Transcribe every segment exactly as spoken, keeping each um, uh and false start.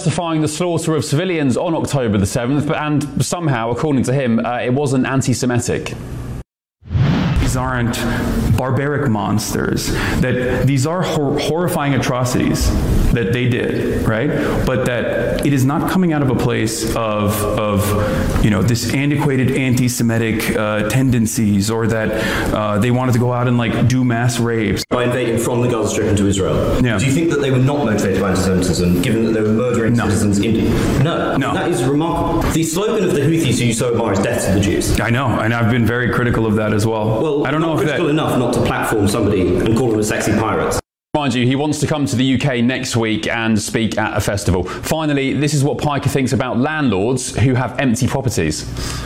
justifying the slaughter of civilians on October the seventh, and somehow, according to him, uh, it wasn't anti-Semitic. These aren't barbaric monsters, that these are hor- horrifying atrocities that they did, right? But that it is not coming out of a place of, of you know, this antiquated anti-Semitic uh, tendencies, or that uh, they wanted to go out and like do mass rapes. By invading from the Gaza Strip into Israel. Yeah. Do you think that they were not motivated by anti-Semitism, given that they were murdering no. citizens in... No. No. That is remarkable. The slogan of the Houthis who you so admire is death to the Jews. I know, and I've been very critical of that as well. Well, I don't know if critical that... enough not to platform somebody and call them a sexy pirates. Mind you, he wants to come to the U K next week and speak at a festival. Finally, this is what Piker thinks about landlords who have empty properties.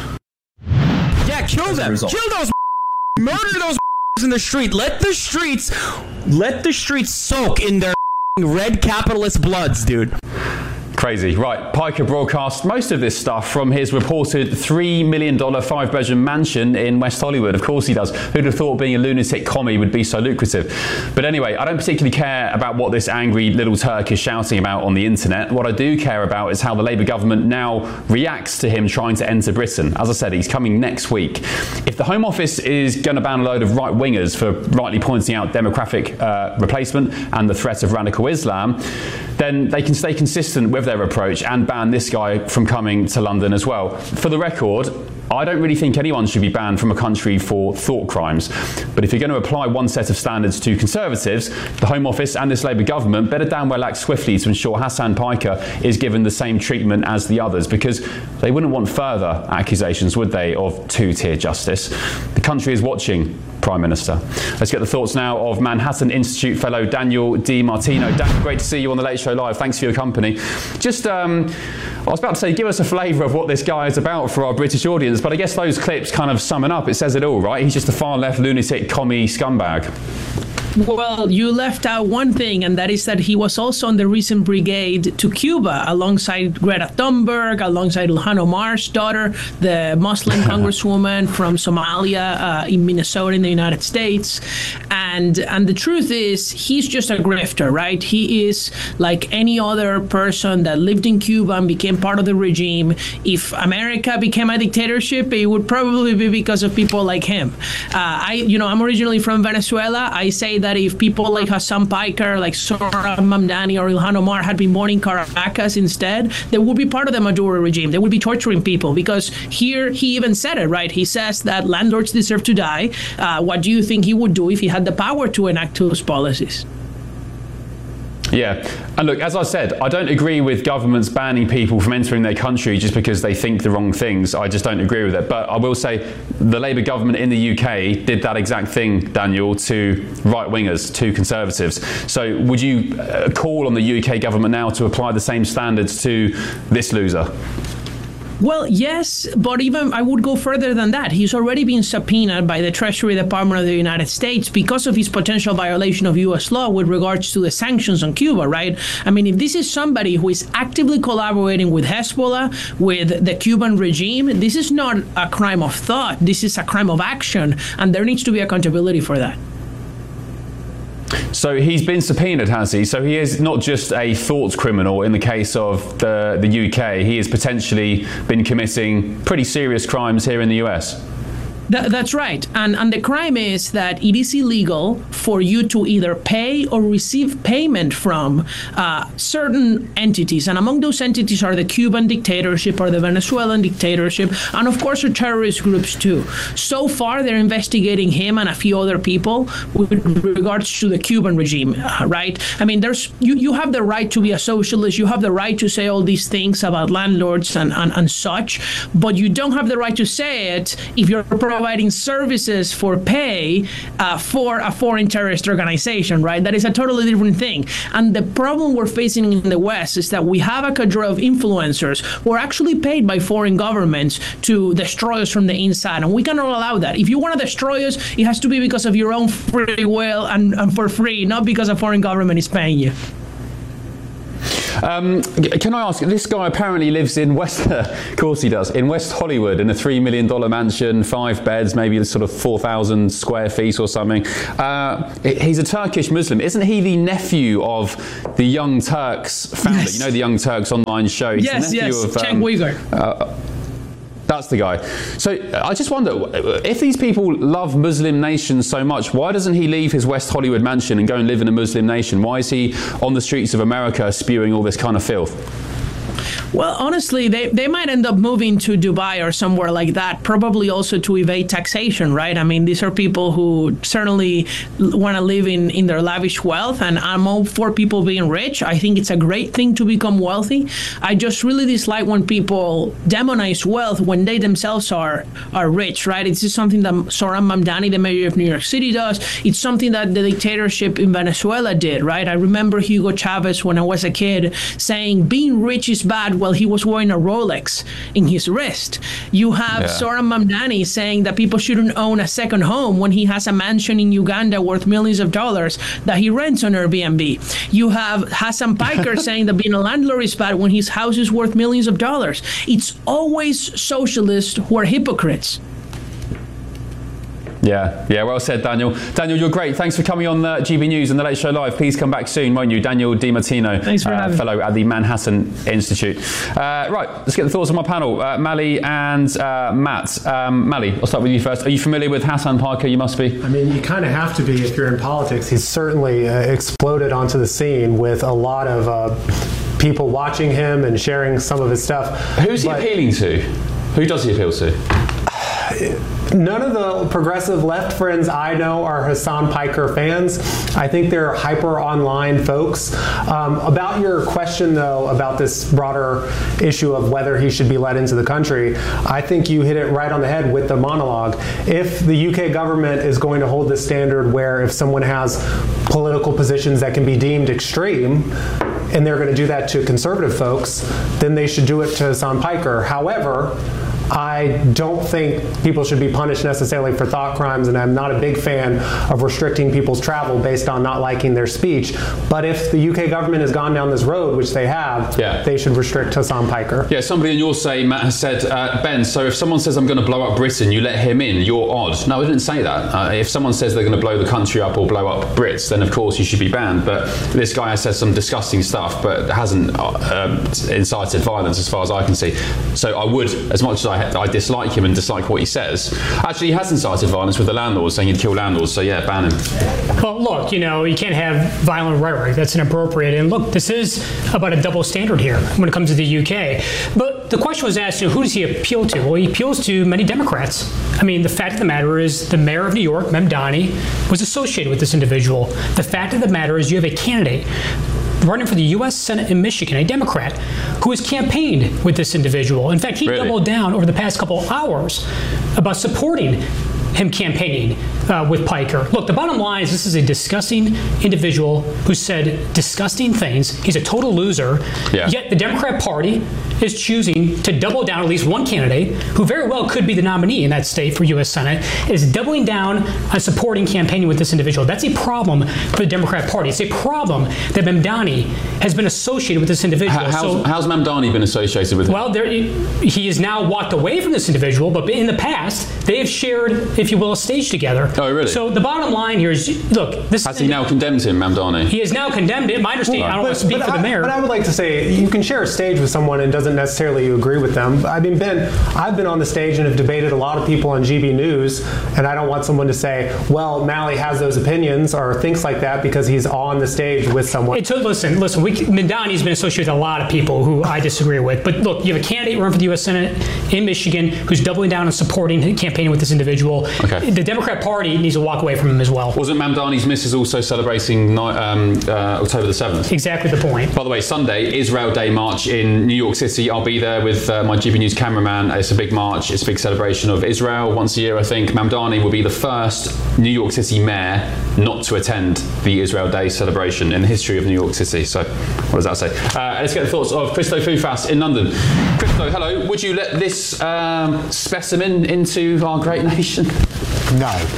Yeah, kill them. Kill those murder those in the street. Let the streets let the streets soak in their red capitalist bloods, dude. Crazy. Right, Piker broadcast most of this stuff from his reported three million dollars five-bedroom mansion in West Hollywood. Of course he does. Who'd have thought being a lunatic commie would be so lucrative? But anyway, I don't particularly care about what this angry little Turk is shouting about on the internet. What I do care about is how the Labour government now reacts to him trying to enter Britain. As I said, he's coming next week. If the Home Office is going to ban a load of right-wingers for rightly pointing out demographic uh, replacement and the threat of radical Islam, then they can stay consistent with their approach and ban this guy from coming to London as well. For the record, I don't really think anyone should be banned from a country for thought crimes. But if you're going to apply one set of standards to Conservatives, the Home Office and this Labour government better damn well act swiftly to ensure Hassan Piker is given the same treatment as the others, because they wouldn't want further accusations, would they, of two-tier justice. The country is watching, Prime Minister. Let's get the thoughts now of Manhattan Institute fellow Daniel DiMartino. Daniel, great to see you on The Late Show Live. Thanks for your company. Just, um, I was about to say, give us a flavour of what this guy is about for our British audience, but I guess those clips kind of sum it up. It says it all, right? He's just a far-left lunatic commie scumbag. Well, you left out one thing, and that is that he was also on the recent brigade to Cuba alongside Greta Thunberg, alongside Ilhan Omar's daughter, the Muslim congresswoman from Somalia uh, in Minnesota in the United States. And and the truth is, he's just a grifter, right? He is like any other person that lived in Cuba and became part of the regime. If America became a dictatorship, it would probably be because of people like him. Uh, I, you know, I'm originally from Venezuela. I say that that if people like Hassan Piker, like Zohran Mamdani or Ilhan Omar had been born in Caracas instead, they would be part of the Maduro regime. They would be torturing people, because here he even said it, right? He says that landlords deserve to die. Uh, what do you think he would do if he had the power to enact those policies? Yeah, and look, as I said, I don't agree with governments banning people from entering their country just because they think the wrong things. I just don't agree with it. But I will say the Labour government in the U K did that exact thing, Daniel, to right-wingers, to Conservatives. So would you uh, call on the U K government now to apply the same standards to this loser? Well, yes, but even I would go further than that. He's already been subpoenaed by the Treasury Department of the United States because of his potential violation of U S law with regards to the sanctions on Cuba, right? I mean, if this is somebody who is actively collaborating with Hezbollah, with the Cuban regime, this is not a crime of thought. This is a crime of action, and there needs to be accountability for that. So he's been subpoenaed, has he? So he is not just a thought criminal in the case of the, the U K. He has potentially been committing pretty serious crimes here in the U S. That, that's right. And, and the crime is that it is illegal for you to either pay or receive payment from uh, certain entities. And among those entities are the Cuban dictatorship or the Venezuelan dictatorship, and of course, the terrorist groups too. So far, they're investigating him and a few other people with regards to the Cuban regime, uh, right? I mean, there's you, you have the right to be a socialist. You have the right to say all these things about landlords and, and, and such, but you don't have the right to say it if you're providing services for pay uh, for a foreign terrorist organization, right? That is a totally different thing. And the problem we're facing in the West is that we have a cadre of influencers who are actually paid by foreign governments to destroy us from the inside, and we cannot allow that. If you want to destroy us, it has to be because of your own free will and, and for free, not because a foreign government is paying you. Um, can I ask, this guy apparently lives in West, of course he does, in West Hollywood in a three million dollars mansion, five beds, maybe sort of four thousand square feet or something. Uh, he's a Turkish Muslim. Isn't he the nephew of the Young Turks founder? Yes. You know the Young Turks online show? He's Yes, the nephew yes, of, Cenk um, Uygur. Uh, That's the guy. So I just wonder, if these people love Muslim nations so much, why doesn't he leave his West Hollywood mansion and go and live in a Muslim nation? Why is he on the streets of America spewing all this kind of filth? Well, honestly, they, they might end up moving to Dubai or somewhere like that, probably also to evade taxation, right? I mean, these are people who certainly want to live in, in their lavish wealth, and I'm all for people being rich. I think it's a great thing to become wealthy. I just really dislike when people demonize wealth when they themselves are, are rich, right? It's just something that Zoran Mamdani, the mayor of New York City, does. It's something that the dictatorship in Venezuela did, right? I remember Hugo Chavez when I was a kid saying being rich is bad while he was wearing a Rolex in his wrist. You have Yeah. Zoran Mamdani saying that people shouldn't own a second home when he has a mansion in Uganda worth millions of dollars that he rents on Airbnb. You have Hassan Piker saying that being a landlord is bad when his house is worth millions of dollars. It's always socialists who are hypocrites. Yeah, yeah, well said, Daniel. Daniel, you're great. Thanks for coming on uh, G B News and The Late Show Live. Please come back soon, won't you? Daniel DiMartino, Thanks for uh, having me. fellow at the Manhattan Institute. Uh, right, let's get the thoughts of my panel. Uh, Mali and uh, Matt. Um, Mali, I'll start with you first. Are you familiar with Hassan Piker? You must be. I mean, you kind of have to be if you're in politics. He's certainly uh, exploded onto the scene with a lot of uh, people watching him and sharing some of his stuff. Who's he But appealing to? Who does he appeal to? None of the progressive left friends I know are Hassan Piker fans. I think they're hyper online folks. Um, about your question, though, about this broader issue of whether he should be let into the country, I think you hit it right on the head with the monologue. If the U K government is going to hold this standard where if someone has political positions that can be deemed extreme, and they're going to do that to conservative folks, then they should do it to Hassan Piker. However, I don't think people should be punished necessarily for thought crimes, and I'm not a big fan of restricting people's travel based on not liking their speech. But if the U K government has gone down this road, which they have, Yeah. they should restrict Hassan Piker. Yeah, somebody on your say, Matt, has said, uh, Ben, so if someone says I'm going to blow up Britain, you let him in, you're odd. No, I didn't say that. Uh, if someone says they're going to blow the country up or blow up Brits, then of course you should be banned. But this guy has said some disgusting stuff, but hasn't uh, um, incited violence as far as I can see. So I would, as much as I, I dislike him and dislike what he says, actually he has incited violence with the landlords, saying he'd kill landlords, so yeah, ban him. Well, look, you know, you can't have violent rhetoric. That's inappropriate. And look, this is about a double standard here when it comes to the U K. But the question was asked, you know, who does he appeal to? Well, he appeals to many Democrats. I mean, the fact of the matter is the mayor of New York, Mamdani, was associated with this individual. The fact of the matter is you have a candidate running for the U S Senate in Michigan, a Democrat, who has campaigned with this individual. In fact, he Really? doubled down over the past couple of hours about supporting him campaigning uh, with Piker. Look, the bottom line is this is a disgusting individual who said disgusting things. He's a total loser. Yeah. Yet the Democrat Party is choosing to double down, at least one candidate, who very well could be the nominee in that state for U S Senate, is doubling down on supporting campaigning with this individual. That's a problem for the Democrat Party. It's a problem that Mamdani has been associated with this individual. How, how's, so, how's Mamdani been associated with him? well, there, he has now walked away from this individual, but in the past, they have shared, if you will, a stage together. Oh, really? So the bottom line here is, look, this Has he now condemned him, Mamdani? he has now condemned it. My understanding, I don't want to speak for I, the mayor. but I would like to say you can share a stage with someone and doesn't necessarily agree with them. I mean, Ben, I've been on the stage and have debated a lot of people on G B News, and I don't want someone to say, well, Mali has those opinions or thinks like that because he's on the stage with someone. It's, listen, listen, we, Mamdani's been associated with a lot of people who I disagree with. But look, you have a candidate running for the U S Senate in Michigan who's doubling down and supporting and campaigning with this individual. Okay. The Democrat Party needs to walk away from him as well. Wasn't Mamdani's missus also celebrating ni- um, uh, October the seventh? Exactly the point. By the way, Sunday, Israel Day March in New York City. I'll be there with uh, my G B News cameraman. It's a big march. It's a big celebration of Israel once a year, I think. Mamdani will be the first New York City mayor not to attend the Israel Day celebration in the history of New York City. So what does that say? Uh, let's get the thoughts of Christo Fufas in London. Christo, hello. Would you let this um, specimen into our great nation? No.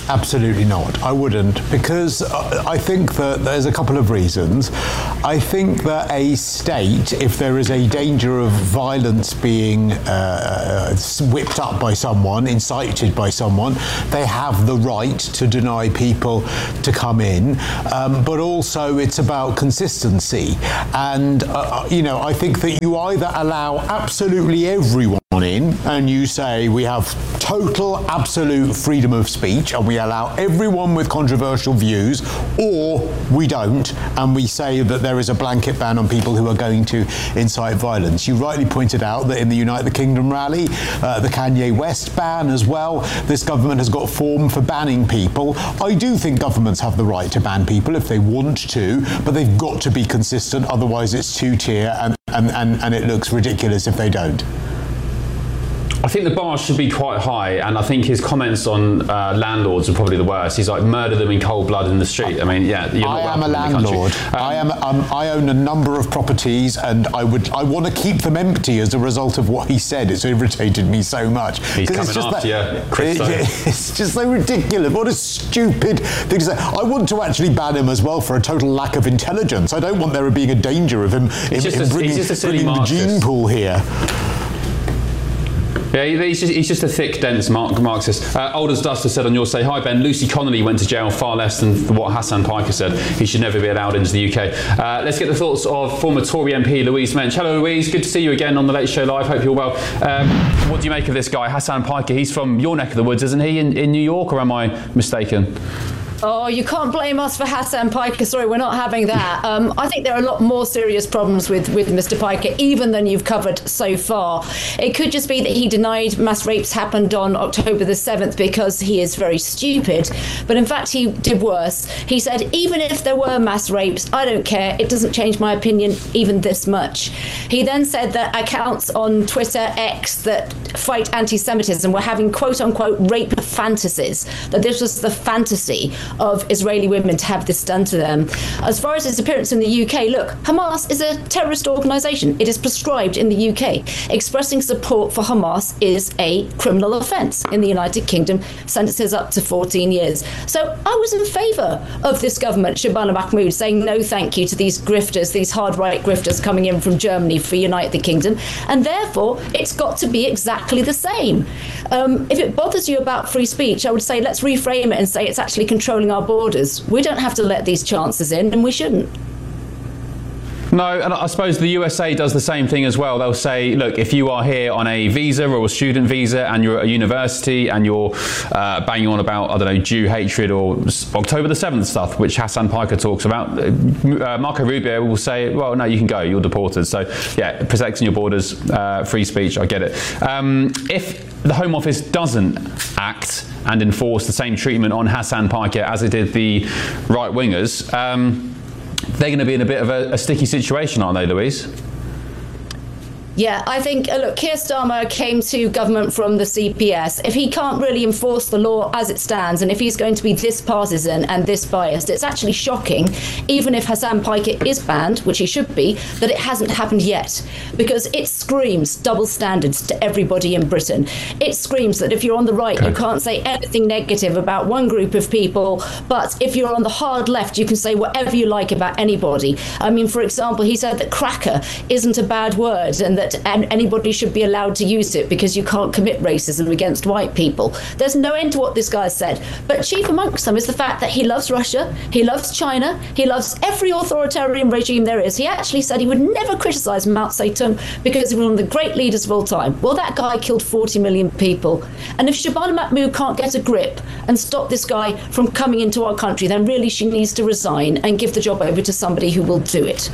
Absolutely not. I wouldn't, because I think that there's a couple of reasons. I think that a state, if there is a danger of violence being uh, whipped up by someone, incited by someone, they have the right to deny people to come in. Um, but also it's about consistency. And, uh, you know, I think that you either allow absolutely everyone in and you say we have total absolute freedom of speech and we allow everyone with controversial views, or we don't and we say that there is a blanket ban on people who are going to incite violence. You rightly pointed out that in the United Kingdom rally, uh, the Kanye West ban as well, this government has got form for banning people. I do think governments have the right to ban people if they want to, but they've got to be consistent, otherwise it's two-tier and, and, and, and it looks ridiculous if they don't. I think the bar should be quite high, and I think his comments on uh, landlords are probably the worst. He's like, murder them in cold blood in the street. I mean, yeah, you're not I am a welcome in the landlord. country. Um, I am. Um, I own a number of properties, and I would. I want to keep them empty as a result of what he said. It's irritated me so much. He's coming it's just after that, you, Chris. It, it's just so ridiculous. What a stupid thing to say. I want to actually ban him as well for a total lack of intelligence. I don't want there being a danger of him, him, just him a, bringing, he's just a silly bringing the Marxist. gene pool here. Yeah, he's just, he's just a thick, dense Marxist. Uh, Old as Dust has said on your say, hi Ben, Lucy Connolly went to jail far less than what Hassan Piker said. He should never be allowed into the U K. Uh, let's get the thoughts of former Tory M P Louise Mensch. Hello Louise, good to see you again on the Late Show Live. Hope you're well. Um, what do you make of this guy, Hassan Piker? He's from your neck of the woods, isn't he, in, in New York, or am I mistaken? Oh, you can't blame us for Hassan Piker. Sorry, we're not having that. Um, I think there are a lot more serious problems with, with Mister Piker, even than you've covered so far. It could just be that he denied mass rapes happened on October the seventh because he is very stupid. But in fact, he did worse. He said, even if there were mass rapes, I don't care. It doesn't change my opinion even this much. He then said that accounts on Twitter, X, that fight anti-Semitism were having quote-unquote rape fantasies, that this was the fantasy of Israeli women to have this done to them. As far as his appearance in the U K, look, Hamas is a terrorist organisation. It is prescribed in the U K. Expressing support for Hamas is a criminal offence. In the United Kingdom, sentences up to fourteen years. So I was in favour of this government, Shabana Mahmood, saying no thank you to these grifters, these hard-right grifters coming in from Germany for United the Kingdom, and therefore it's got to be exactly the same. Um, if it bothers you about free speech, I would say let's reframe it and say it's actually controlling our borders. We don't have to let these chances in, and we shouldn't. No, and I suppose the U S A does the same thing as well. They'll say, look, if you are here on a visa or a student visa and you're at a university and you're uh, banging on about, I don't know, Jew hatred or October the seventh stuff, which Hassan Piker talks about, uh, Marco Rubio will say, well, no, you can go, you're deported. So, yeah, protecting your borders, uh, free speech, I get it. Um, if the Home Office doesn't act and enforce the same treatment on Hassan Piker as it did the right-wingers, um, they're going to be in a bit of a, a sticky situation, aren't they, Louise? Yeah, I think, uh, look, Keir Starmer came to government from the C P S. If he can't really enforce the law as it stands, and if he's going to be this partisan and this biased, it's actually shocking, even if Hassan Piker is banned, which he should be, that it hasn't happened yet. Because it screams double standards to everybody in Britain. It screams that if you're on the right, okay, you can't say anything negative about one group of people, but if you're on the hard left, you can say whatever you like about anybody. I mean, for example, he said that cracker isn't a bad word, and that anybody should be allowed to use it because you can't commit racism against white people. There's no end to what this guy said. But chief amongst them is the fact that he loves Russia, he loves China, he loves every authoritarian regime there is. He actually said he would never criticise Mao Zedong because he was one of the great leaders of all time. Well, that guy killed forty million people. And if Shabana Mahmood can't get a grip and stop this guy from coming into our country, then really she needs to resign and give the job over to somebody who will do it.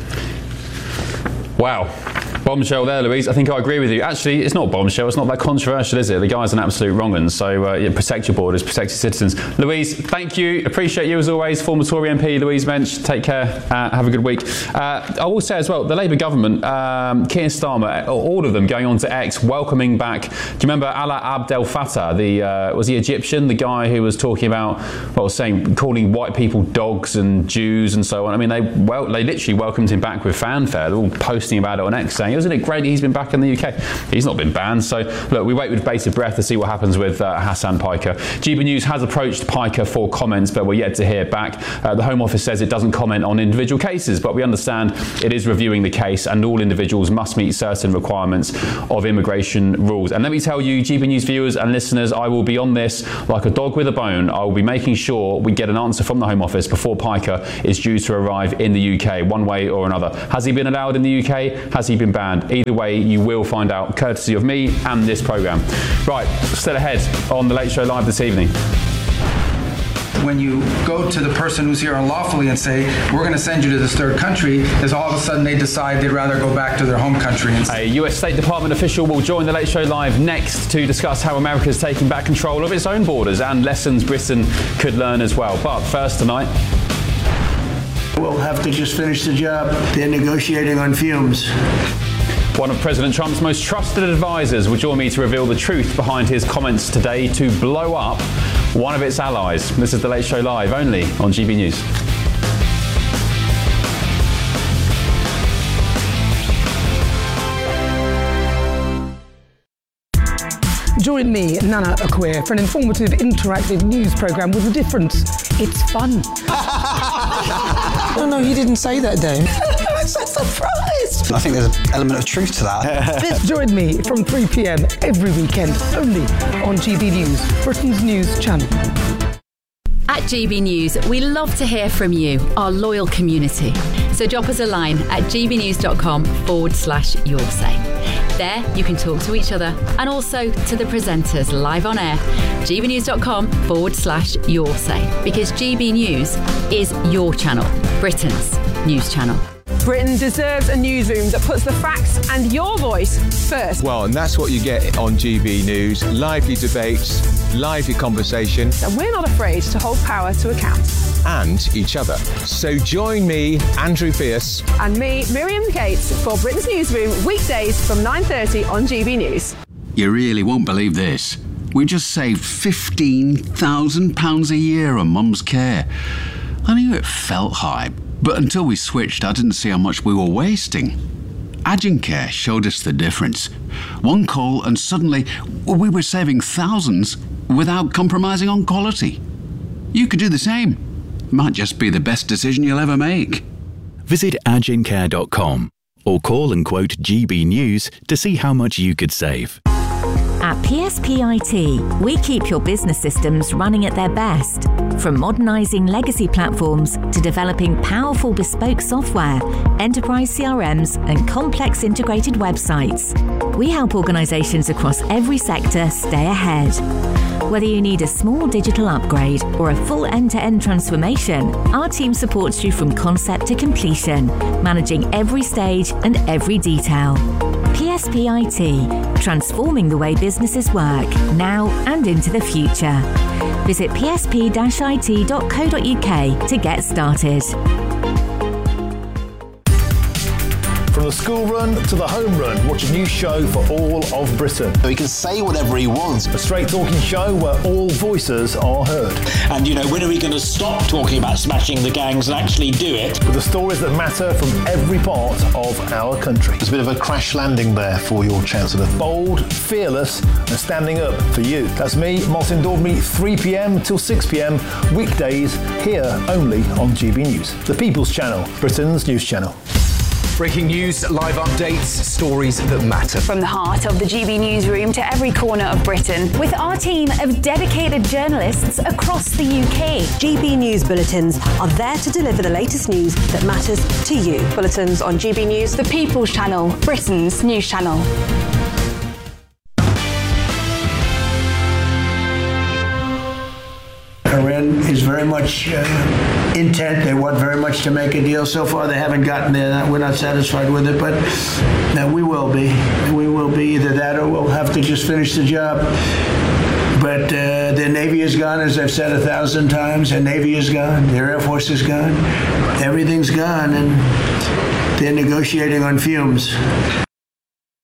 Wow. Bombshell there, Louise. I think I agree with you. Actually, it's not bombshell. It's not that controversial, is it? The guy's an absolute wrong-un. So uh, yeah, protect your borders, protect your citizens. Louise, thank you. Appreciate you as always. Former Tory M P Louise Mensch. Take care. Uh, have a good week. Uh, I will say as well, the Labour government, um, Keir Starmer, all of them going on to X, welcoming back. Do you remember Alaa Abdel Fattah? The uh, was he Egyptian? The guy who was talking about, well, saying calling white people dogs and Jews and so on. I mean, they well, they literally welcomed him back with fanfare. They're all posting about it on X, saying isn't it great he's been back in the U K? He's not been banned. So, look, we wait with bated breath to see what happens with uh, Hassan Piker. G B News has approached Piker for comments, but we're yet to hear back. Uh, the Home Office says it doesn't comment on individual cases, but we understand it is reviewing the case and all individuals must meet certain requirements of immigration rules. And let me tell you, G B News viewers and listeners, I will be on this like a dog with a bone. I will be making sure we get an answer from the Home Office before Piker is due to arrive in the U K, one way or another. Has he been allowed in the U K? Has he been banned? Either way, you will find out, courtesy of me and this programme. Right, still ahead on The Late Show Live this evening. When you go to the person who's here unlawfully and say, we're going to send you to this third country, is all of a sudden they decide they'd rather go back to their home country. A U S State Department official will join The Late Show Live next to discuss how America is taking back control of its own borders and lessons Britain could learn as well. But first tonight, we'll have to just finish the job. They're negotiating on fumes. One of President Trump's most trusted advisors will join me to reveal the truth behind his comments today to blow up one of its allies. This is The Late Show Live, only on G B News. Join me, Nana Akua, for an informative, interactive news programme with a difference. It's fun. No, no, you didn't say that, Dave. I'm so surprised. I think there's an element of truth to that. Join me from three p.m. every weekend, only on G B News, Britain's news channel. At G B News, we love to hear from you, our loyal community. So drop us a line at gbnews.com forward slash your say. There, you can talk to each other and also to the presenters live on air. gbnews.com forward slash your say. Because G B News is your channel, Britain's news channel. Britain deserves a newsroom that puts the facts and your voice first. Well, and that's what you get on G B News. Lively debates, lively conversation. And we're not afraid to hold power to account. And each other. So join me, Andrew Pierce. And me, Miriam Gates, for Britain's Newsroom, weekdays from nine thirty on G B News. You really won't believe this. We just saved fifteen thousand pounds a year on Mum's care. I knew it felt high, but until we switched, I didn't see how much we were wasting. Agencare showed us the difference. One call and suddenly we were saving thousands without compromising on quality. You could do the same. Might just be the best decision you'll ever make. Visit agencare dot com or call and quote G B News to see how much you could save. At P S P I T, we keep your business systems running at their best. From modernising legacy platforms to developing powerful bespoke software, enterprise C R Ms and complex integrated websites. We help organisations across every sector stay ahead. Whether you need a small digital upgrade or a full end-to-end transformation, our team supports you from concept to completion, managing every stage and every detail. P S P I T, transforming the way businesses work, now and into the future. Visit p s p dash i t dot co dot u k to get started. From the school run to the home run, watch a new show for all of Britain. He can say whatever he wants. A straight talking show where all voices are heard. And, you know, when are we going to stop talking about smashing the gangs and actually do it? With the stories that matter from every part of our country. There's a bit of a crash landing there for your Chancellor. Bold, fearless and standing up for you. That's me, Martin Daubney, three p.m. till six p.m. weekdays here only on G B News. The People's Channel, Britain's news channel. Breaking news, live updates, stories that matter. From the heart of the G B Newsroom to every corner of Britain, with our team of dedicated journalists across the U K. G B News bulletins are there to deliver the latest news that matters to you. Bulletins on G B News, the People's Channel, Britain's news channel. Iran is very much uh, intent. They want very much to make a deal. So far, they haven't gotten there. We're not satisfied with it, but uh, we will be. We will be either that or we'll have to just finish the job. But uh, their Navy is gone, as I've said a thousand times. Their Navy is gone. Their Air Force is gone. Everything's gone, and they're negotiating on fumes.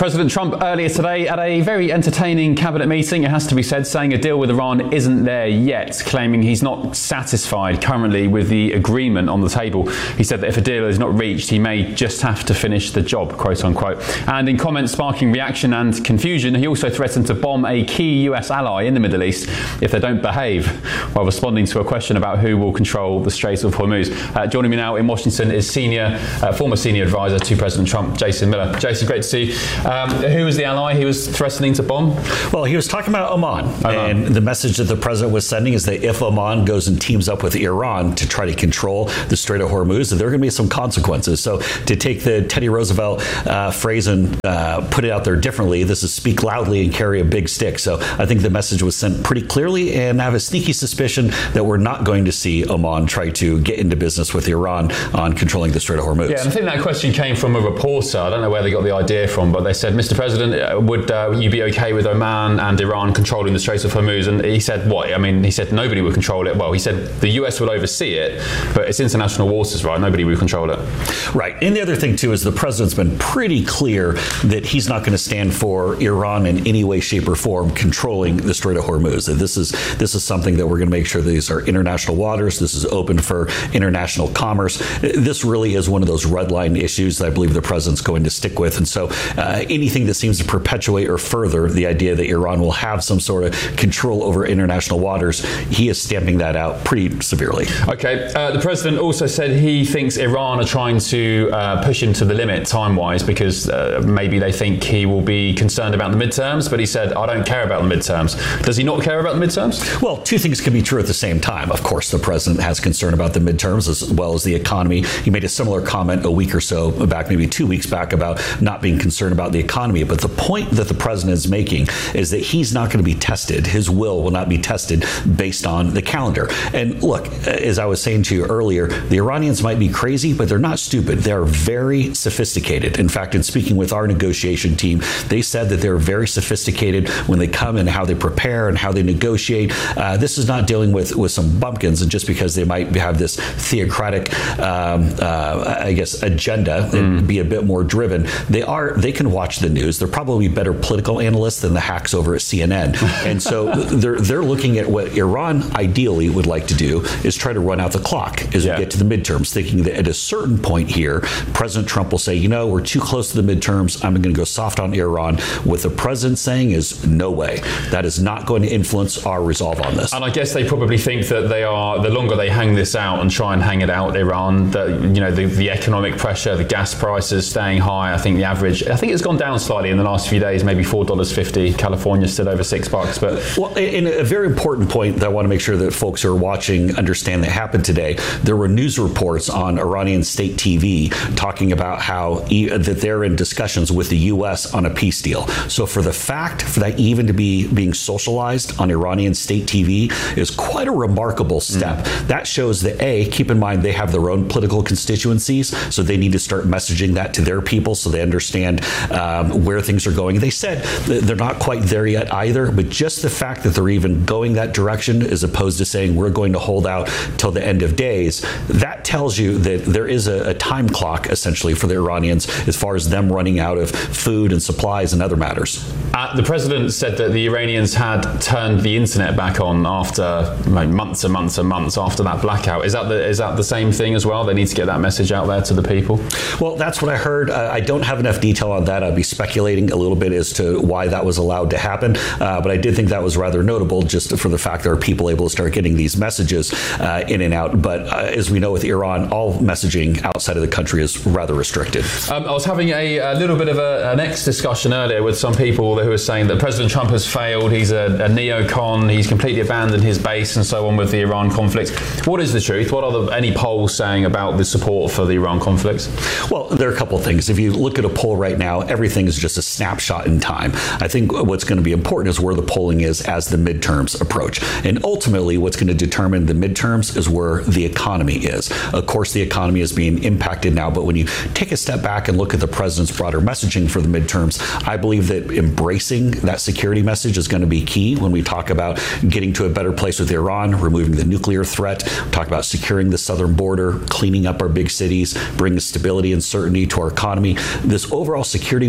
President Trump earlier today at a very entertaining cabinet meeting, it has to be said, saying a deal with Iran isn't there yet, claiming he's not satisfied currently with the agreement on the table. He said that if a deal is not reached, he may just have to finish the job, quote unquote. And in comments sparking reaction and confusion, he also threatened to bomb a key U S ally in the Middle East if they don't behave, while responding to a question about who will control the Strait of Hormuz. Uh, joining me now in Washington is senior, uh, former senior advisor to President Trump, Jason Miller. Jason, great to see you. Um, who was the ally he was threatening to bomb? Well, he was talking about Oman, Oman, and the message that the president was sending is that if Oman goes and teams up with Iran to try to control the Strait of Hormuz, there are going to be some consequences. So to take the Teddy Roosevelt uh, phrase and uh, put it out there differently, this is speak loudly and carry a big stick. So I think the message was sent pretty clearly, and I have a sneaky suspicion that we're not going to see Oman try to get into business with Iran on controlling the Strait of Hormuz. Yeah, and I think that question came from a reporter. I don't know where they got the idea from, but they said, Mister President, would uh, you be okay with Oman and Iran controlling the Strait of Hormuz? And he said, what? I mean, he said nobody would control it. Well, he said the U S would oversee it, but it's international waters, right? Nobody would control it. Right. And the other thing, too, is the president's been pretty clear that he's not going to stand for Iran in any way, shape, or form controlling the Strait of Hormuz. This is this is something that we're going to make sure that these are international waters. This is open for international commerce. This really is one of those red line issues that I believe the president's going to stick with. And so uh, anything that seems to perpetuate or further the idea that Iran will have some sort of control over international waters, he is stamping that out pretty severely. Okay. Uh, the president also said he thinks Iran are trying to uh, push him to the limit time-wise because uh, maybe they think he will be concerned about the midterms, but he said, I don't care about the midterms. Does he not care about the midterms? Well, two things can be true at the same time. Of course, the president has concern about the midterms as well as the economy. He made a similar comment a week or so back, maybe two weeks back, about not being concerned about the economy. But the point that the president is making is that he's not going to be tested. His will will not be tested based on the calendar. And look, as I was saying to you earlier, the Iranians might be crazy, but they're not stupid. They're very sophisticated. In fact, in speaking with our negotiation team, they said that they're very sophisticated when they come and how they prepare and how they negotiate. Uh, this is not dealing with, with some bumpkins, and just because they might have this theocratic, um, uh, I guess, agenda and mm. be a bit more driven, they are. They can watch the news. They're probably better political analysts than the hacks over at C N N. And so they're they're looking at what Iran ideally would like to do is try to run out the clock as yeah. we get to the midterms, thinking that at a certain point here, President Trump will say, you know, we're too close to the midterms. I'm going to go soft on Iran. What the president saying is no way. That is not going to influence our resolve on this. And I guess they probably think that they are, the longer they hang this out and try and hang it out, Iran, that, you know, the, the economic pressure, the gas prices staying high. I think the average, I think it's gone down slightly in the last few days, maybe four dollars fifty. California's still over six bucks. But well, in a very important point that I want to make sure that folks who are watching understand that happened today, there were news reports on Iranian state T V talking about how e- that they're in discussions with the U S on a peace deal. So for the fact for that even to be being socialized on Iranian state T V is quite a remarkable step. Mm. That shows that, A, keep in mind they have their own political constituencies, so they need to start messaging that to their people so they understand um, where things are going. They said they're not quite there yet either, but just the fact that they're even going that direction as opposed to saying we're going to hold out till the end of days, that tells you that there is a, a time clock essentially for the Iranians as far as them running out of food and supplies and other matters. Uh, the president said that the Iranians had turned the internet back on after like, months and months and months after that blackout. Is that the is that the same thing as well? They need to get that message out there to the people? Well, that's what I heard. Uh, I don't have enough detail on that. I'd be speculating a little bit as to why that was allowed to happen. Uh, but I did think that was rather notable just for the fact there are people able to start getting these messages uh, in and out. But uh, as we know with Iran, all messaging outside of the country is rather restricted. Um, I was having a, a little bit of a, an X discussion earlier with some people who were saying that President Trump has failed. He's a, a neocon. He's completely abandoned his base and so on with the Iran conflict. What is the truth? What are the, any polls saying about the support for the Iran conflict? Well, there are a couple of things. If you look at a poll right now, everything is just a snapshot in time. I think what's going to be important is where the polling is as the midterms approach. And ultimately, what's going to determine the midterms is where the economy is. Of course, the economy is being impacted now, but when you take a step back and look at the president's broader messaging for the midterms, I believe that embracing that security message is going to be key when we talk about getting to a better place with Iran, removing the nuclear threat, talk about securing the southern border, cleaning up our big cities, bringing stability and certainty to our economy. This overall security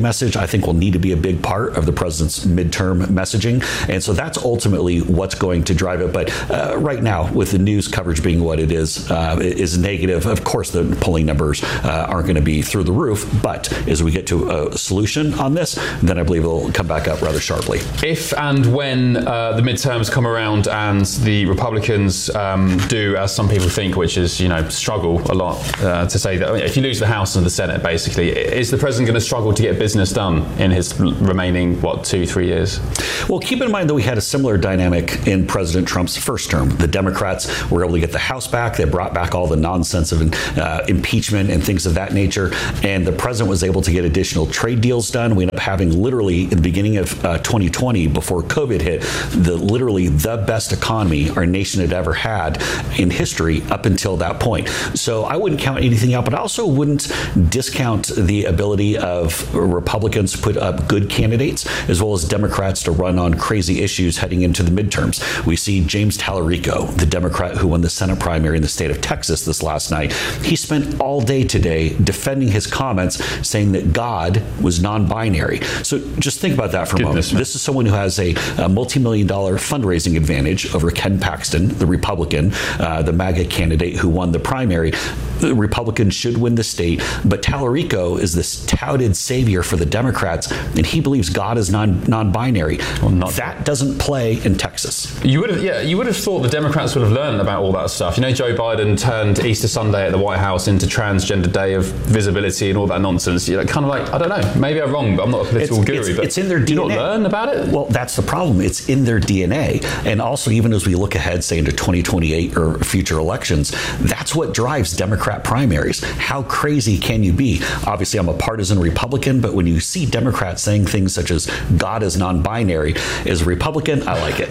message, I think, will need to be a big part of the president's midterm messaging. And so that's ultimately what's going to drive it. But uh, right now, with the news coverage being what it is, uh, is negative, of course, the polling numbers uh, aren't going to be through the roof. But as we get to a solution on this, then I believe it'll come back up rather sharply. If and when uh, the midterms come around and the Republicans um, do, as some people think, which is, you know, struggle a lot uh, to say that, I mean, if you lose the House and the Senate, basically, is the president going to struggle to get business done in his remaining, what, two, three years? Well, keep in mind that we had a similar dynamic in President Trump's first term. The Democrats were able to get the House back. They brought back all the nonsense of uh, impeachment and things of that nature. And the president was able to get additional trade deals done. We ended up having literally, in the beginning of uh, twenty twenty, before COVID hit, the literally the best economy our nation had ever had in history up until that point. So I wouldn't count anything out, but I also wouldn't discount the ability of Republicans to put up good candidates as well as Democrats to run on crazy issues heading into the midterms. We see James Tallarico, the Democrat who won the Senate primary in the state of Texas this last night. He spent all day today defending his comments, saying that God was non-binary. So just think about that for a Goodness moment. Man. This is someone who has a, a multi-million dollar fundraising advantage over Ken Paxton, the Republican, uh, the MAGA candidate who won the primary. The Republicans should win the state, but Tallarico is this touted savior for the Democrats, and he believes God is non, non-binary. Well, not that doesn't play in Texas. You would have, yeah, you would have thought the Democrats would have learned about all that stuff. You know, Joe Biden turned Easter Sunday at the White House into Transgender Day of Visibility and all that nonsense. You're kind of like, I don't know, maybe I'm wrong, but I'm not a political it's, guru. It's, but it's in their D N A. Do you not learn about it? Well, that's the problem. It's in their D N A. And also, even as we look ahead, say, into twenty twenty-eight or future elections, that's what drives Democrat primaries. How crazy can you be? Obviously, I'm a partisan Republican, but when you see Democrats saying things such as God is non-binary, as a Republican, I like it.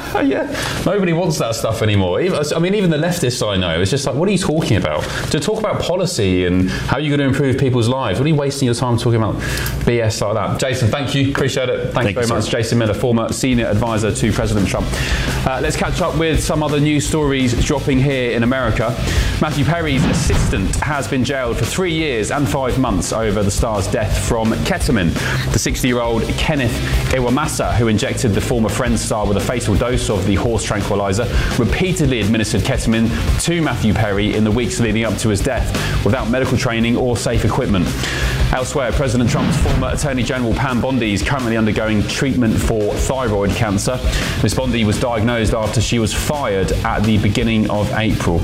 Yeah, nobody wants that stuff anymore. I mean, even the leftists I know, it's just like, what are you talking about? To talk about policy and how you're going to improve people's lives, what are you wasting your time talking about B S like that? Jason, thank you. Appreciate it. Thanks thank very you, much. sir. Jason Miller, former senior advisor to President Trump. Uh, let's catch up with some other news stories dropping here in America. Matthew Perry's assistant has been jailed for three years and five months over the star's death from ketamine. The sixty-year-old Kenneth Iwamasa, who injected the former Friends star with a fatal dose of the horse tranquilizer, repeatedly administered ketamine to Matthew Perry in the weeks leading up to his death without medical training or safe equipment. Elsewhere, President Trump's former Attorney General Pam Bondi is currently undergoing treatment for thyroid cancer. Miz Bondi was diagnosed after she was fired at the beginning of April.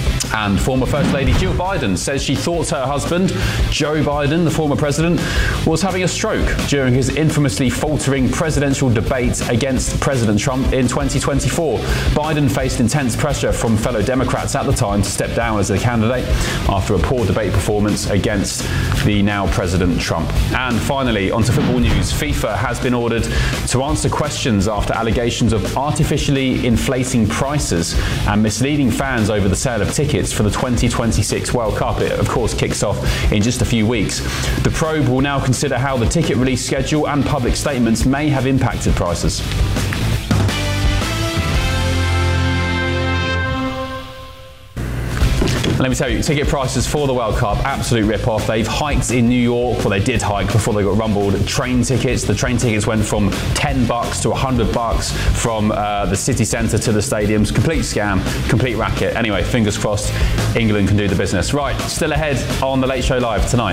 And former First Lady Jill Biden says she thought her husband, Joe Biden, the former president, was having a stroke during his infamously faltering presidential debate against President Trump in twenty twenty-four. Biden faced intense pressure from fellow Democrats at the time to step down as a candidate after a poor debate performance against the now President Trump. And finally, onto football news. FIFA has been ordered to answer questions after allegations of artificially inflating prices and misleading fans over the sale of tickets for the twenty twenty-six World Cup. It, of course, kicks off in just a few weeks. The probe will now consider how the ticket release schedule and public statements may have impacted prices. And let me tell you, ticket prices for the World Cup, absolute rip-off. They've hiked in New York, well, they did hike before they got rumbled. Train tickets, the train tickets went from ten bucks to one hundred bucks from uh, the city centre to the stadiums. Complete scam, complete racket. Anyway, fingers crossed, England can do the business. Right, still ahead on The Late Show Live tonight.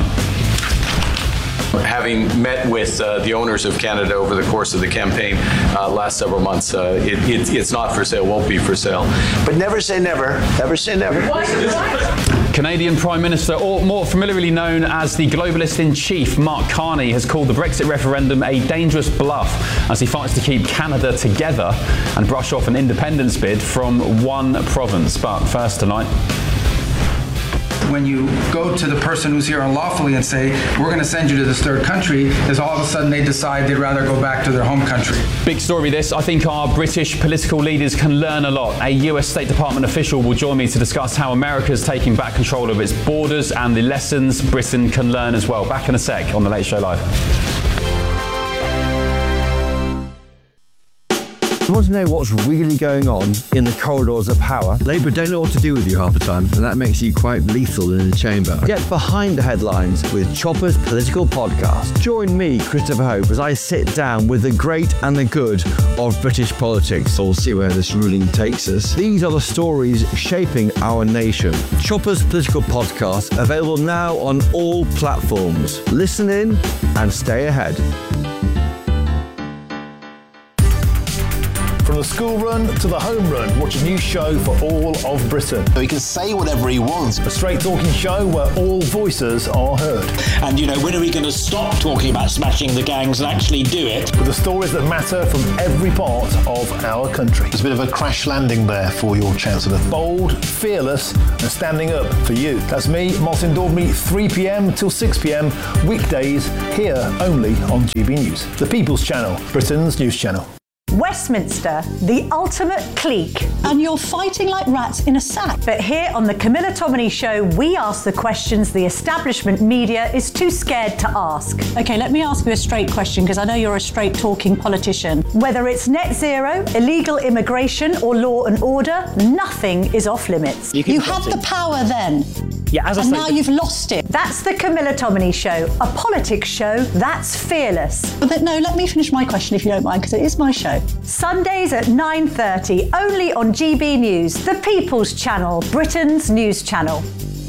Having met with uh, the owners of Canada over the course of the campaign uh, last several months, uh, it, it, it's not for sale, won't be for sale. But never say never. Never say never. Canadian Prime Minister, or more familiarly known as the globalist-in-chief, Mark Carney, has called the Brexit referendum a dangerous bluff as he fights to keep Canada together and brush off an independence bid from one province. But first tonight, when you go to the person who's here unlawfully and say, we're going to send you to this third country, is all of a sudden they decide they'd rather go back to their home country. Big story this. I think our British political leaders can learn a lot. A U S State Department official will join me to discuss how America's taking back control of its borders and the lessons Britain can learn as well. Back in a sec on The Late Show Live. You want to know what's really going on in the corridors of power? Labour don't know what to do with you half the time, and that makes you quite lethal in the chamber. Get behind the headlines with Chopper's Political Podcast. Join me, Christopher Hope, as I sit down with the great and the good of British politics. We'll see where this ruling takes us. These are the stories shaping our nation. Chopper's Political Podcast, available now on all platforms. Listen in and stay ahead. From the school run to the home run, watch a new show for all of Britain. So he can say whatever he wants. A straight talking show where all voices are heard. And, you know, when are we going to stop talking about smashing the gangs and actually do it? With the stories that matter from every part of our country. There's a bit of a crash landing there for your Chancellor. Bold, fearless and standing up for you. That's me, Martin Daubney, three p.m. till six p.m. weekdays here only on G B News. The People's Channel, Britain's news channel. Westminster, the ultimate clique. And you're fighting like rats in a sack. But here on the Camilla Tominey Show, we ask the questions the establishment media is too scared to ask. OK, let me ask you a straight question, because I know you're a straight-talking politician. Whether it's net zero, illegal immigration or law and order, nothing is off limits. You, you had the power then. Yeah, as I and said, now you've lost it. That's the Camilla Tominey Show, a politics show that's fearless. But no, let me finish my question if you don't mind, because it is my show. Sundays at nine thirty, only on G B News, the People's Channel, Britain's news channel.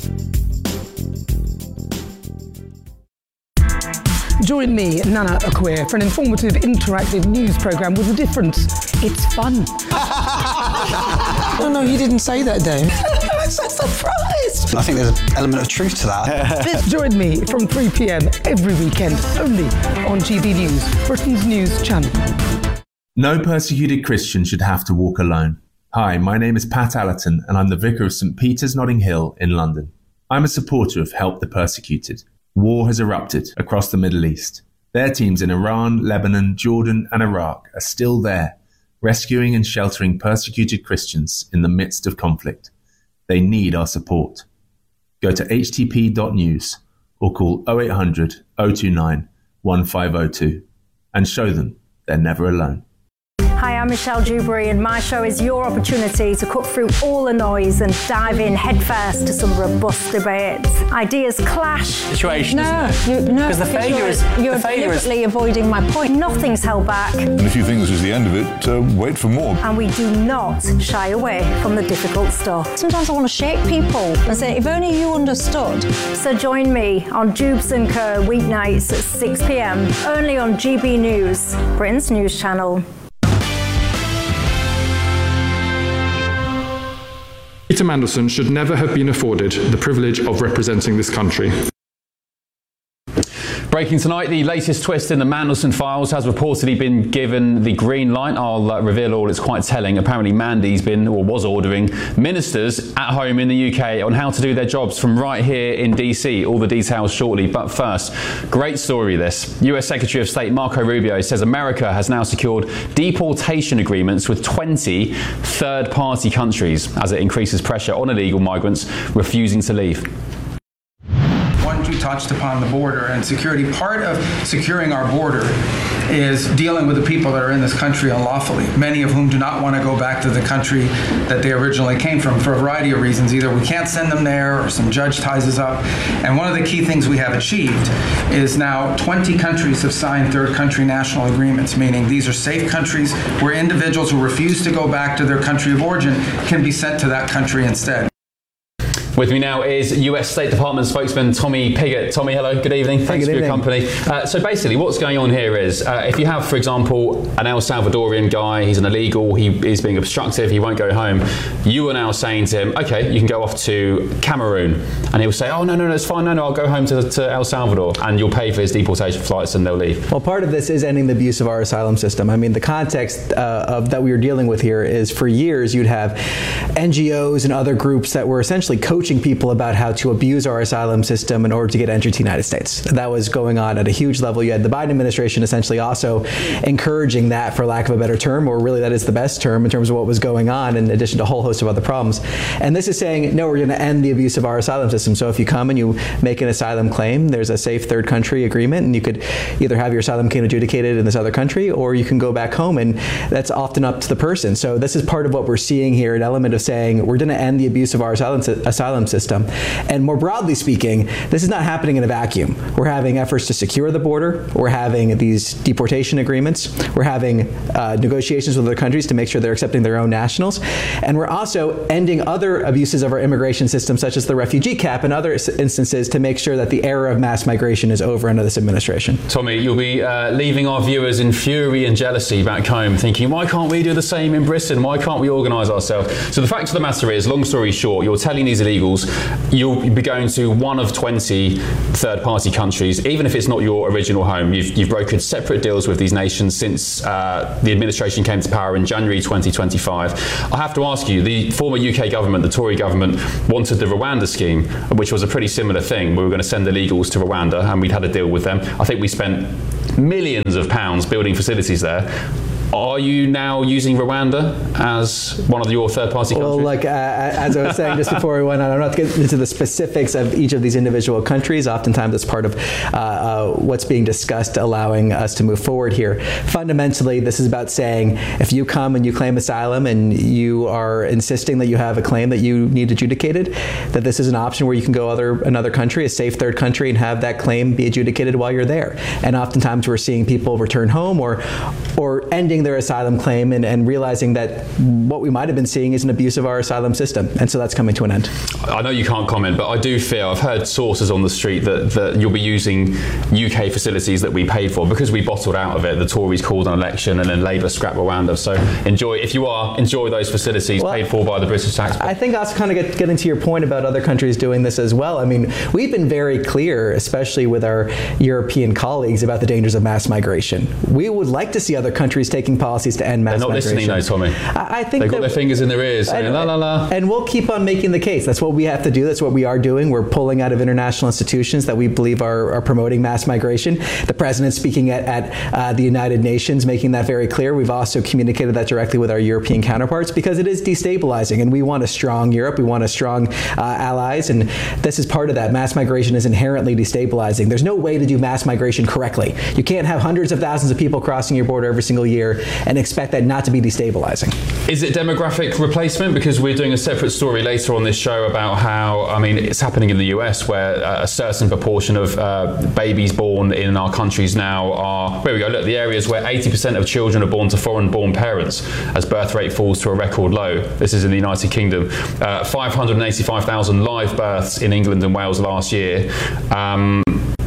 Join me, Nana Akwe, for an informative, interactive news programme with a difference. It's fun. No, no, you didn't say that, Dave. I'm so surprised. I think there's an element of truth to that. Join me from three p.m. every weekend, only on G B News, Britain's news channel. No persecuted Christian should have to walk alone. Hi, my name is Pat Allerton and I'm the Vicar of St Peter's Notting Hill in London. I'm a supporter of Help the Persecuted. War has erupted across the Middle East. Their teams in Iran, Lebanon, Jordan and Iraq are still there, rescuing and sheltering persecuted Christians in the midst of conflict. They need our support. Go to h t p dot news or call oh eight hundred, oh two nine, one five oh two and show them they're never alone. Hi, I'm Michelle Dewberry, and my show is your opportunity to cut through all the noise and dive in headfirst to some robust debates. Ideas clash. Situation, no, isn't it? You, no, because the failure you're, is you're the failure deliberately is... avoiding my point. Nothing's held back. And if you think this is the end of it, uh, wait for more. And we do not shy away from the difficult stuff. Sometimes I want to shake people and say, if only you understood. So join me on Jubes and Co weeknights at six p.m. only on G B News, Britain's news channel. Peter Mandelson should never have been afforded the privilege of representing this country. Breaking tonight, the latest twist in the Mandelson files has reportedly been given the green light. I'll uh, reveal all. It's quite telling. Apparently Mandy's been, or was ordering, ministers at home in the U K on how to do their jobs from right here in D C. All the details shortly. But first, great story this. U S Secretary of State Marco Rubio says America has now secured deportation agreements with twenty third-party countries as it increases pressure on illegal migrants refusing to leave. You touched upon the border and security. Part of securing our border is dealing with the people that are in this country unlawfully, many of whom do not want to go back to the country that they originally came from for a variety of reasons. Either we can't send them there or some judge ties us up. And one of the key things we have achieved is now twenty countries have signed third country national agreements, meaning these are safe countries where individuals who refuse to go back to their country of origin can be sent to that country instead. With me now is U S State Department spokesman Tommy Pigott. Tommy, hello, good evening. Thanks good for your evening. company. Uh, so basically what's going on here is uh, if you have, for example, an El Salvadorian guy, he's an illegal, he is being obstructive, he won't go home, you are now saying to him, okay, you can go off to Cameroon. And he'll say, oh, no, no, no, it's fine, no, no, I'll go home to, to El Salvador, and you'll pay for his deportation flights and they'll leave. Well, part of this is ending the abuse of our asylum system. I mean, the context uh, of that we are dealing with here is for years you'd have N G Os and other groups that were essentially coaching coaching people about how to abuse our asylum system in order to get entry to the United States. That was going on at a huge level. You had the Biden administration essentially also encouraging that, for lack of a better term, or really that is the best term in terms of what was going on, in addition to a whole host of other problems. And this is saying, no, we're going to end the abuse of our asylum system. So if you come and you make an asylum claim, there's a safe third country agreement, and you could either have your asylum claim adjudicated in this other country, or you can go back home, and that's often up to the person. So this is part of what we're seeing here, an element of saying we're going to end the abuse of our asylum, asylum system. And more broadly speaking, this is not happening in a vacuum. We're having efforts to secure the border. We're having these deportation agreements. We're having uh, negotiations with other countries to make sure they're accepting their own nationals. And we're also ending other abuses of our immigration system, such as the refugee cap and other instances, to make sure that the era of mass migration is over under this administration. Tommy, you'll be uh, leaving our viewers in fury and jealousy back home, thinking, why can't we do the same in Britain? Why can't we organise ourselves? So the fact of the matter is, long story short, you're telling these illegals you'll be going to one of twenty third-party countries, even if it's not your original home. You've, you've brokered separate deals with these nations since uh, the administration came to power in January twenty twenty-five. I have to ask you, the former U K government, the Tory government, wanted the Rwanda scheme, which was a pretty similar thing. We were going to send illegals to Rwanda, and we'd had a deal with them. I think we spent millions of pounds building facilities there. Are you now using Rwanda as one of your third-party countries? Well, like uh, as I was saying just before we went on, I'm not getting into the specifics of each of these individual countries. Oftentimes, it's part of uh, uh, what's being discussed, allowing us to move forward here. Fundamentally, this is about saying if you come and you claim asylum and you are insisting that you have a claim that you need adjudicated, that this is an option where you can go other another country, a safe third country, and have that claim be adjudicated while you're there. And oftentimes, we're seeing people return home or or ending their asylum claim and, and realizing that what we might have been seeing is an abuse of our asylum system. And so that's coming to an end. I know you can't comment, but I do feel, I've heard sources on the street that, that you'll be using U K facilities that we paid for because we bottled out of it. The Tories called an election and then Labour scrapped Rwanda. So enjoy, if you are, enjoy those facilities well, paid for by the British taxpayer. I think I'll kind of get, get into your point about other countries doing this as well. I mean, we've been very clear, especially with our European colleagues, about the dangers of mass migration. We would like to see other countries taking policies to end mass They're not migration. listening, though, Tommy. I, I think they've got their fingers in their ears saying, la, la, la. And we'll keep on making the case. That's what we have to do. That's what we are doing. We're pulling out of international institutions that we believe are, are promoting mass migration. The president speaking at, at uh, the United Nations, making that very clear. We've also communicated that directly with our European counterparts because it is destabilizing, and we want a strong Europe. We want a strong uh, allies, and this is part of that. Mass migration is inherently destabilizing. There's no way to do mass migration correctly. You can't have hundreds of thousands of people crossing your border every single year and expect that not to be destabilizing. Is it demographic replacement? Because we're doing a separate story later on this show about how, I mean, it's happening in the U S where a certain proportion of uh, babies born in our countries now are, there we go, look, the areas where eighty percent of children are born to foreign-born parents as birth rate falls to a record low. This is in the United Kingdom. Uh, five hundred eighty-five thousand live births in England and Wales last year. Um,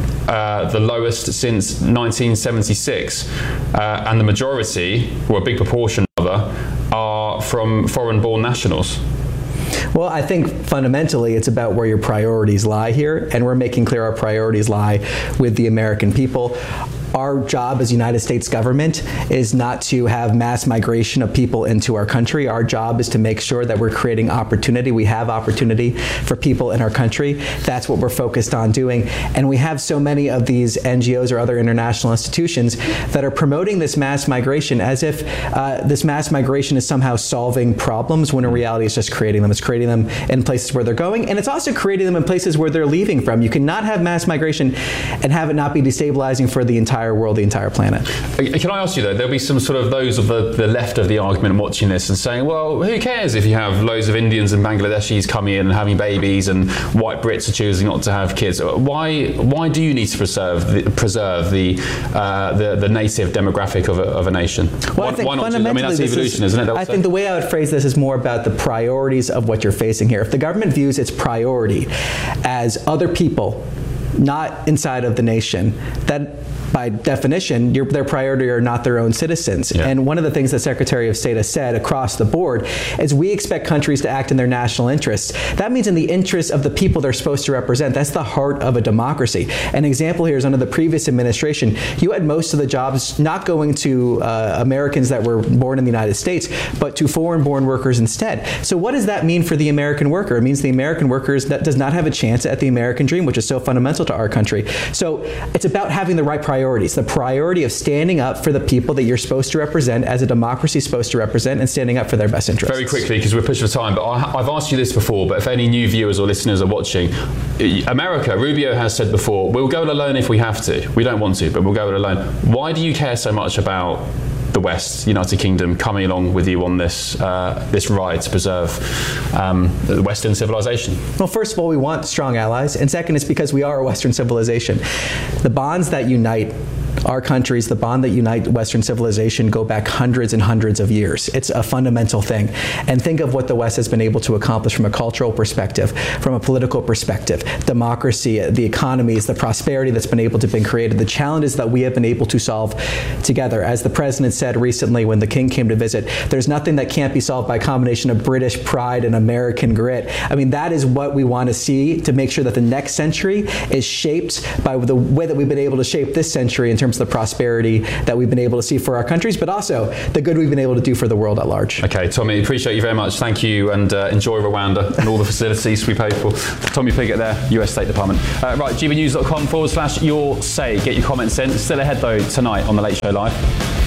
Uh, the lowest since nineteen seventy-six, uh, and the majority, or a big proportion rather, are from foreign-born nationals. Well, I think fundamentally it's about where your priorities lie here, and we're making clear our priorities lie with the American people. Our job as United States government is not to have mass migration of people into our country. Our job is to make sure that we're creating opportunity. We have opportunity for people in our country. That's what we're focused on doing. And we have so many of these N G Os or other international institutions that are promoting this mass migration as if uh, this mass migration is somehow solving problems, when in reality it's just creating them. It's creating them in places where they're going, and it's also creating them in places where they're leaving from. You cannot have mass migration and have it not be destabilizing for the entire world, the entire planet. Can I ask you though, there'll be some sort of those of the, the left of the argument watching this and saying, well, who cares if you have loads of Indians and Bangladeshis coming in and having babies and white Brits are choosing not to have kids? Why why do you need to preserve the, preserve the, uh, the the native demographic of a, of a nation? Well, why, I think why not fundamentally, I mean, that's evolution, is, isn't it? I think the way I would phrase this is more about the priorities of what you're facing here. If the government views its priority as other people not inside of the nation, that by definition, your, their priority are not their own citizens. Yeah. And one of the things the Secretary of State has said across the board is we expect countries to act in their national interests. That means in the interests of the people they're supposed to represent. That's the heart of a democracy. An example here is under the previous administration, you had most of the jobs not going to uh, Americans that were born in the United States, but to foreign-born workers instead. So what does that mean for the American worker? It means the American worker that does not have a chance at the American dream, which is so fundamental to our country. So it's about having the right priorities, the priority of standing up for the people that you're supposed to represent as a democracy is supposed to represent and standing up for their best interests. Very quickly, because we're pushed for time, but I, I've asked you this before, but if any new viewers or listeners are watching, America, Rubio has said before, we'll go it alone if we have to. We don't want to, but we'll go it alone. Why do you care so much about the West, United Kingdom, coming along with you on this uh, this ride to preserve um, the Western civilization? Well, first of all, we want strong allies, and second, it's because we are a Western civilization. The bonds that unite our countries, the bond that unite Western civilization, go back hundreds and hundreds of years. It's a fundamental thing. And think of what the West has been able to accomplish from a cultural perspective, from a political perspective, democracy, the economies, the prosperity that's been able to be created, the challenges that we have been able to solve together. As the President said recently when the King came to visit, there's nothing that can't be solved by a combination of British pride and American grit. I mean, that is what we want to see to make sure that the next century is shaped by the way that we've been able to shape this century in terms of the prosperity that we've been able to see for our countries, but also the good we've been able to do for the world at large. Okay, Tommy, appreciate you very much. Thank you, and uh, enjoy Rwanda and all the facilities we pay for. Tommy Piggott there, U S State Department. Uh, right, gbnews.com forward slash your say. Get your comments in. Still ahead, though, tonight on The Late Show Live.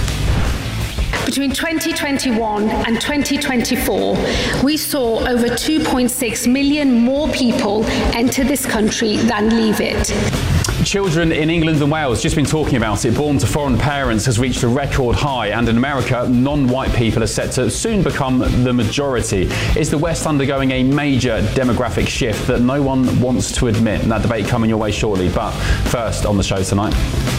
Between twenty twenty-one and twenty twenty-four, we saw over two point six million more people enter this country than leave it. Children in England and Wales, just been talking about it, born to foreign parents has reached a record high, and in America, non-white people are set to soon become the majority. Is the West undergoing a major demographic shift that no one wants to admit? And that debate coming your way shortly, but first on the show tonight.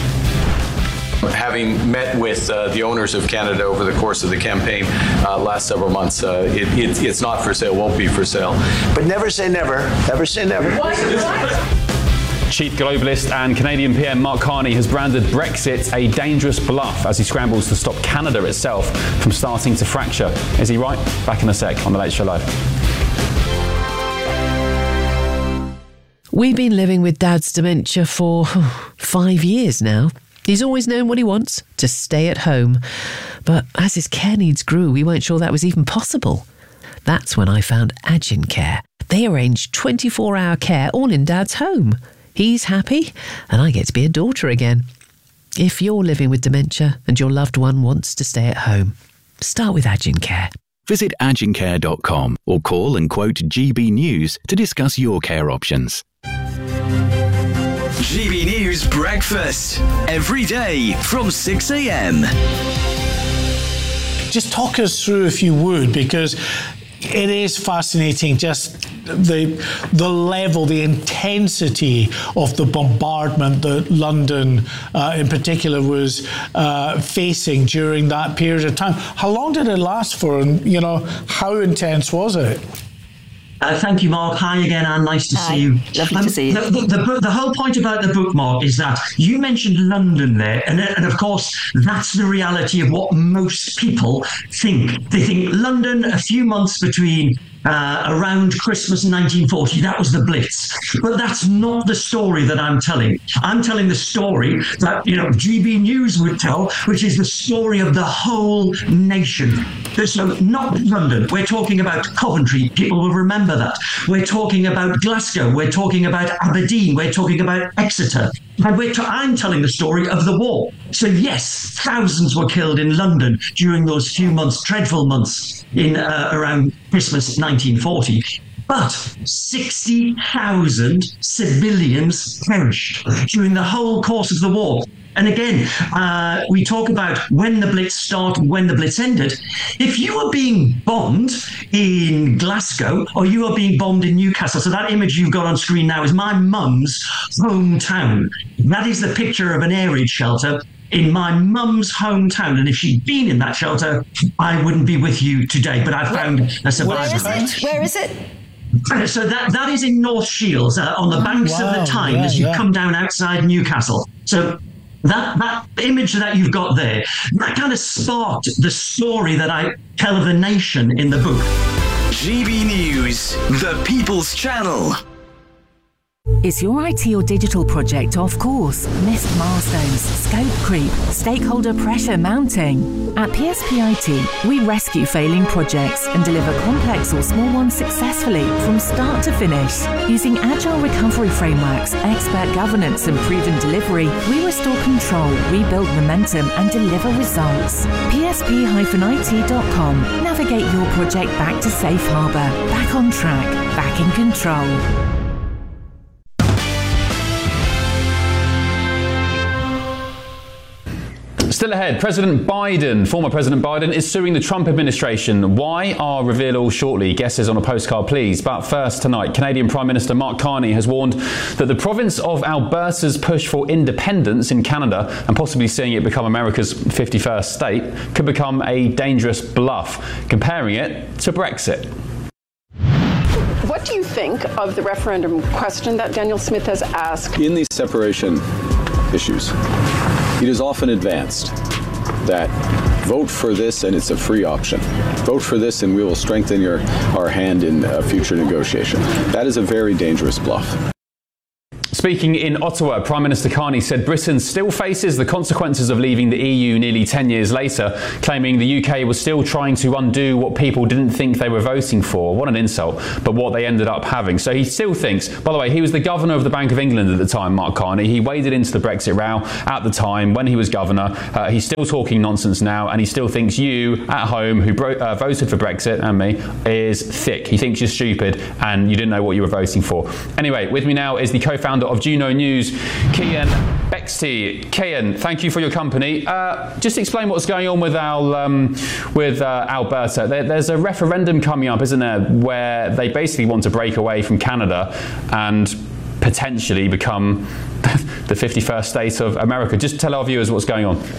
Having met with uh, the owners of Canada over the course of the campaign uh, last several months, uh, it, it, it's not for sale, won't be for sale. But never say never. Never say never. Chief globalist and Canadian P M Mark Carney has branded Brexit a dangerous bluff as he scrambles to stop Canada itself from starting to fracture. Is he right? Back in a sec on The Late Show Live. We've been living with Dad's dementia for five years now. He's always known what he wants, to stay at home. But as his care needs grew, we weren't sure that was even possible. That's when I found Agin Care. They arrange twenty-four hour care all in Dad's home. He's happy, and I get to be a daughter again. If you're living with dementia and your loved one wants to stay at home, start with Agin Care. Visit agin care dot com or call and quote G B News to discuss your care options. G B News Breakfast, every day from six a.m. Just talk us through, if you would, because it is fascinating, just the the level, the intensity of the bombardment that London uh, in particular was uh, facing during that period of time. How long did it last for, and, you know, how intense was it? Uh, thank you, Mark. Hi again, Anne. Nice to Hi. see you. Lovely Um, to see you. The, the, the, the whole point about the book, Mark, is that you mentioned London there, and, and of course, that's the reality of what most people think. They think London, a few months between uh, around Christmas nineteen forty, that was the Blitz. But that's not the story that I'm telling. I'm telling the story that, you know, G B News would tell, which is the story of the whole nation. So not London. We're talking about Coventry. People will remember that. We're talking about Glasgow. We're talking about Aberdeen. We're talking about Exeter. And we're t- I'm telling the story of the war. So yes, thousands were killed in London during those few months, dreadful months in uh, around Christmas nineteen forty. But sixty thousand civilians perished during the whole course of the war. And again, uh, we talk about when the Blitz started, when the Blitz ended. If you were being bombed in Glasgow or you were being bombed in Newcastle, so that image you've got on screen now is my mum's hometown. That is the picture of an air raid shelter in my mum's hometown. And if she'd been in that shelter, I wouldn't be with you today. But I found a survivor. Where is it? Where is it? So that, that is in North Shields, uh, on the banks Wow, of the Tyne yeah, as you yeah. come down outside Newcastle. So that that image that you've got there, that kind of sparked the story that I tell of the nation in the book. G B News, the People's Channel. Is your I T or digital project off course? Missed milestones, scope creep, stakeholder pressure mounting? At P S P I T, we rescue failing projects and deliver complex or small ones successfully from start to finish. Using agile recovery frameworks, expert governance and proven delivery, we restore control, rebuild momentum and deliver results. P S P I T dot com. Navigate your project back to safe harbour, back on track, back in control. Still ahead, President Biden, former President Biden, is suing the Trump administration. Why? I'll reveal all shortly. Guesses on a postcard, please. But first tonight, Canadian Prime Minister Mark Carney has warned that the province of Alberta's push for independence in Canada, and possibly seeing it become America's fifty-first state, could become a dangerous bluff, comparing it to Brexit. What do you think of the referendum question that Daniel Smith has asked? In these separation issues, it is often advanced that vote for this and it's a free option. Vote for this and we will strengthen your, our hand in uh, future negotiation. That is a very dangerous bluff. Speaking in Ottawa, Prime Minister Carney said Britain still faces the consequences of leaving the E U nearly ten years later, claiming the U K was still trying to undo what people didn't think they were voting for. What an insult, but what they ended up having. So he still thinks, by the way, he was the governor of the Bank of England at the time, Mark Carney. He waded into the Brexit row at the time when he was governor. Uh, he's still talking nonsense now, and he still thinks you at home who bro- uh, voted for Brexit, and me, is thick. He thinks you're stupid and you didn't know what you were voting for. Anyway, with me now is the co-founder of Juno News, Cian Bexty. Cian, thank you for your company. Uh, just explain what's going on with Al, um, with uh, Alberta. There, there's a referendum coming up, isn't there, where they basically want to break away from Canada and potentially become the fifty-first state of America. Just tell our viewers what's going on.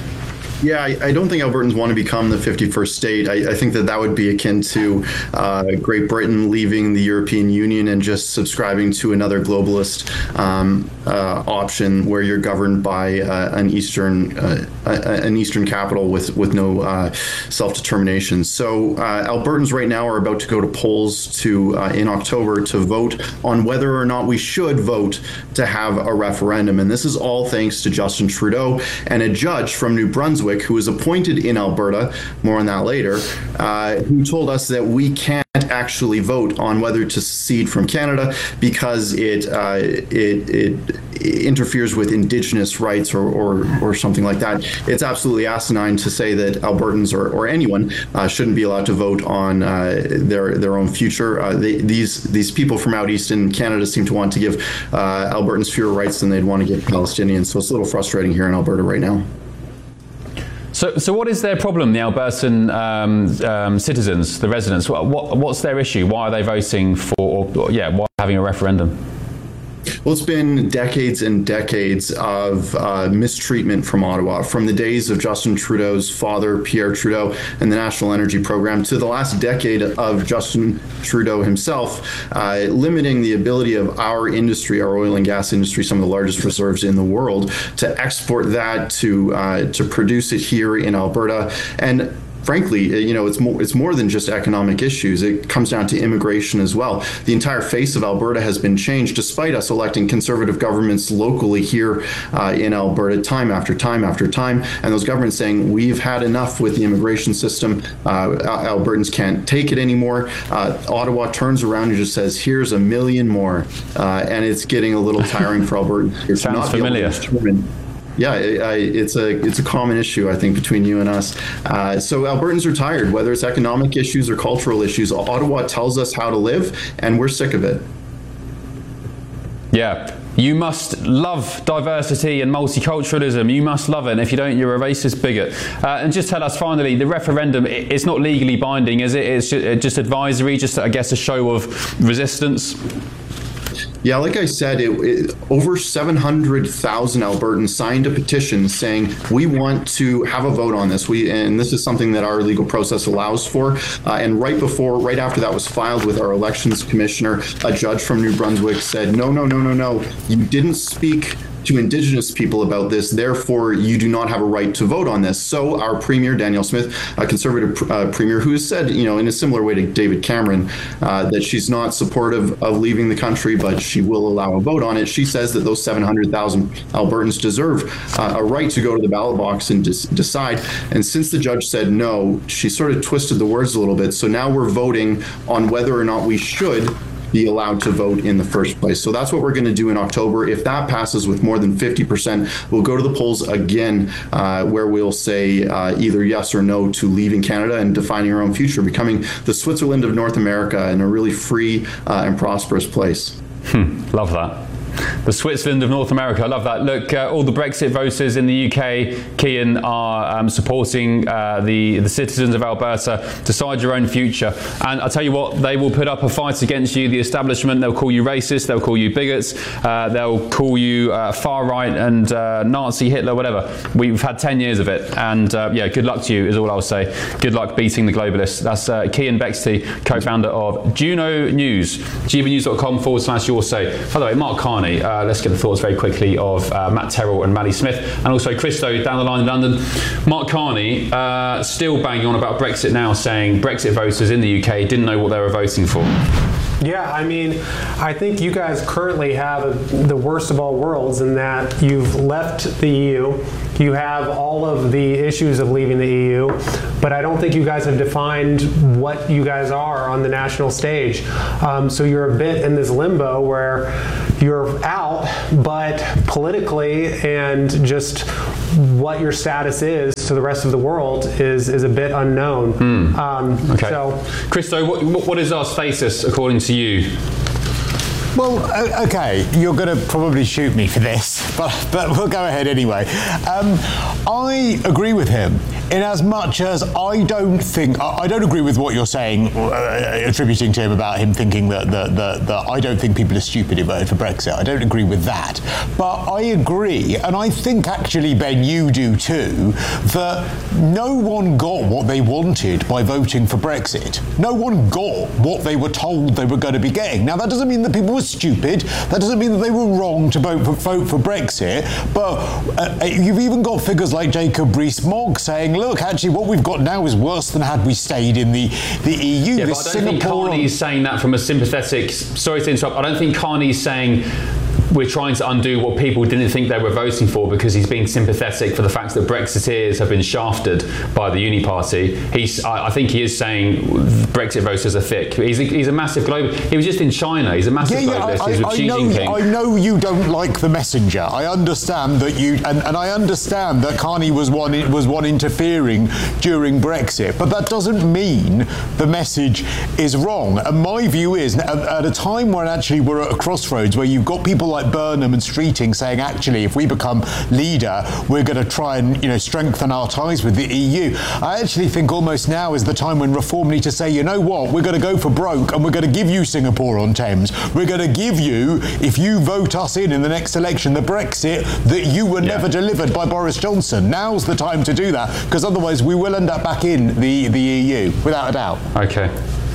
Yeah, I, I don't think Albertans want to become the fifty-first state. I, I think that that would be akin to uh, Great Britain leaving the European Union and just subscribing to another globalist um, uh, option where you're governed by uh, an eastern uh, an eastern capital with with no uh, self-determination. So uh, Albertans right now are about to go to polls to uh, in October to vote on whether or not we should vote to have a referendum, and this is all thanks to Justin Trudeau and a judge from New Brunswick who was appointed in Alberta, more on that later, uh, who told us that we can't actually vote on whether to secede from Canada because it uh, it, it interferes with Indigenous rights or, or or something like that. It's absolutely asinine to say that Albertans or, or anyone uh, shouldn't be allowed to vote on uh, their their own future. Uh, they, these these people from out east in Canada seem to want to give uh, Albertans fewer rights than they'd want to give Palestinians. So it's a little frustrating here in Alberta right now. So, so what is their problem, the Albertan um, um, citizens, the residents? What, what, what's their issue? Why are they voting for, or, or, yeah, why having a referendum? Well, it's been decades and decades of uh, mistreatment from Ottawa, from the days of Justin Trudeau's father, Pierre Trudeau, and the National Energy Program, to the last decade of Justin Trudeau himself, uh, limiting the ability of our industry, our oil and gas industry, some of the largest reserves in the world, to export that, to uh, to produce it here in Alberta. And frankly, you know, it's more it's more than just economic issues. It comes down to immigration as well. The entire face of Alberta has been changed, despite us electing conservative governments locally here uh, in Alberta time after time after time, and those governments saying we've had enough with the immigration system. Uh, Albertans can't take it anymore. Uh, Ottawa turns around and just says, "Here's a million more," uh, and it's getting a little tiring for Albertans. Sounds familiar. Yeah, it, I, it's a it's a common issue, I think, between you and us. Uh, so Albertans are tired, whether it's economic issues or cultural issues. Ottawa tells us how to live, and we're sick of it. Yeah. You must love diversity and multiculturalism. You must love it. And if you don't, you're a racist bigot. Uh, and just tell us finally, the referendum, it's not legally binding, is it? It's just advisory, just, I guess, a show of resistance? Yeah, like I said, it, it, over seven hundred thousand Albertans signed a petition saying we want to have a vote on this. We and this is something that our legal process allows for. Uh, and right before, right after that was filed with our elections commissioner, a judge from New Brunswick said, no, no, no, no, no. You didn't speak to Indigenous people about this. Therefore, you do not have a right to vote on this. So our Premier, Danielle Smith, a Conservative uh, Premier, who has said, you know, in a similar way to David Cameron, uh, that she's not supportive of leaving the country, but she will allow a vote on it. She says that those seven hundred thousand Albertans deserve uh, a right to go to the ballot box and des- decide. And since the judge said no, she sort of twisted the words a little bit. So now we're voting on whether or not we should be allowed to vote in the first place. So that's what we're going to do in October. If that passes with more than fifty percent, we'll go to the polls again, uh, where we'll say uh, either yes or no to leaving Canada and defining our own future, becoming the Switzerland of North America and a really free uh, and prosperous place. Hmm, love that. The Switzerland of North America. I love that. Look, uh, all the Brexit voters in the U K, Cian, are um, supporting uh, the, the citizens of Alberta. Decide your own future. And I'll tell you what, they will put up a fight against you, the establishment. They'll call you racist. They'll call you bigots. Uh, they'll call you uh, far right and uh, Nazi, Hitler, whatever. We've had ten years of it. And uh, yeah, good luck to you is all I'll say. Good luck beating the globalists. That's uh, Cian Bexley, co-founder of Juno News. gvnews.com forward slash your say. By the way, Mark Carney. Uh, let's get the thoughts very quickly of uh, Matt Terrell and Maddie Smith, and also Christo down the line in London. Mark Carney uh, still banging on about Brexit now, saying Brexit voters in the U K didn't know what they were voting for. Yeah, I mean, I think you guys currently have a, the worst of all worlds in that you've left the E U. You have all of the issues of leaving the E U, but I don't think you guys have defined what you guys are on the national stage. Um, so you're a bit in this limbo where you're out, but politically and just what your status is to the rest of the world is is a bit unknown. Mm. Um, okay. So, Christo, what, what is our status according to you? Well, okay, you're going to probably shoot me for this, but, but we'll go ahead anyway. Um, I agree with him in as much as I don't think, I don't agree with what you're saying, uh, attributing to him about him thinking that, that, that, that I don't think people are stupid who voted for Brexit. I don't agree with that. But I agree, and I think actually, Ben, you do too, that no one got what they wanted by voting for Brexit. No one got what they were told they were going to be getting. Now, that doesn't mean that people were stupid. That doesn't mean that they were wrong to vote for, vote for Brexit. But uh, you've even got figures like Jacob Rees-Mogg saying, look, actually what we've got now is worse than had we stayed in the, the E U. Yeah, but I don't Singapore think Carney's saying that from a sympathetic... Sorry to interrupt. I don't think Carney's saying we're trying to undo what people didn't think they were voting for because he's being sympathetic for the fact that Brexiteers have been shafted by the Uni Party. He's, I, I think he is saying Brexit voters are thick. He's a, he's a massive global... He was just in China. He's a massive yeah, yeah, globalist. I, He's with I, Xi know, Jinping. I know you don't like the messenger. I understand that you... And, and I understand that Carney was one, was one interfering during Brexit, but that doesn't mean the message is wrong. And my view is, at, at a time when actually we're at a crossroads where you've got people like Burnham and Streeting saying, actually, if we become leader, we're going to try and, you know, strengthen our ties with the E U. I actually think almost now is the time when Reform need to say, you know what, we're going to go for broke and we're going to give you Singapore on Thames. We're going to give you, if you vote us in in the next election, the Brexit that you were yeah. never delivered by Boris Johnson. Now's the time to do that, because otherwise we will end up back in the, the E U, without a doubt. Okay.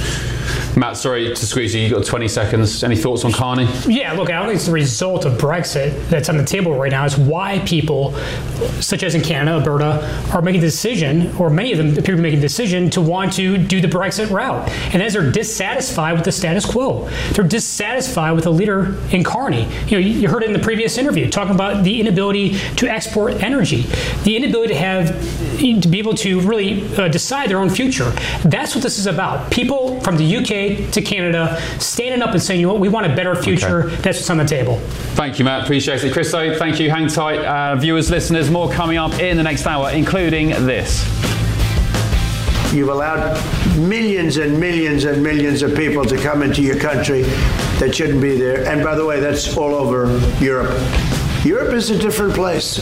Matt, sorry to squeeze you. You've got twenty seconds. Any thoughts on Carney? Yeah, look, I don't think it's the result of Brexit that's on the table right now. It's why people, such as in Canada, Alberta, are making a decision, or many of them appear to be making a decision to want to do the Brexit route. And as they're dissatisfied with the status quo. They're dissatisfied with the leader in Carney. You know, you heard it in the previous interview, talking about the inability to export energy, the inability to have, to be able to really uh, decide their own future. That's what this is about. People from the U K to Canada standing up and saying, you know what, we want a better future. Okay. That's what's on the table. Thank you, Matt. Appreciate it. Christo, thank you. Hang tight. Uh, viewers, listeners, more coming up in the next hour, including this. You've allowed millions and millions and millions of people to come into your country that shouldn't be there. And by the way, that's all over Europe. Europe is a different place.